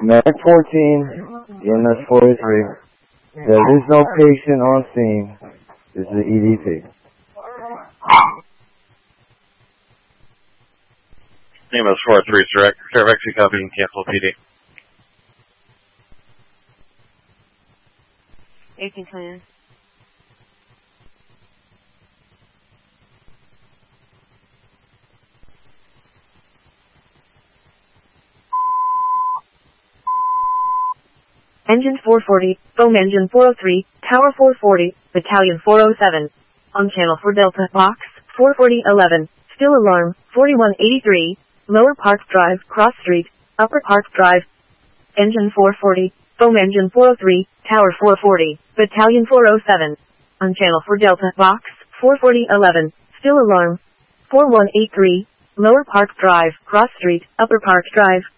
Mac 14, EMS 403. There is no patient on scene. This is the EDP. EMS 403, Fairfax, you copy and cancel PD. 18 clear. Engine 440, foam engine 403, tower 440, battalion 407. On channel 4 Delta, box, 44011, still alarm, 4183, lower Park Drive, cross street, upper Park Drive. Engine 440, foam engine 403, tower 440, battalion 407. On channel 4 Delta, box, 44011, still alarm, 4183, lower Park Drive, cross street, upper Park Drive.